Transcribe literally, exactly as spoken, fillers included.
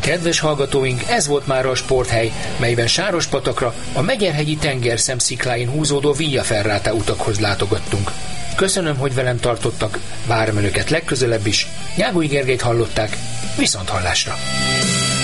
Kedves hallgatóink, ez volt már a Sporthely, melyben Sárospatakra a Megyerhegyi tengerszem szikláin húzódó Via Ferrata utakhoz látogattunk. Köszönöm, hogy velem tartottak, várom önöket legközelebb is. Nyágói Gergelyt hallották, viszont hallásra!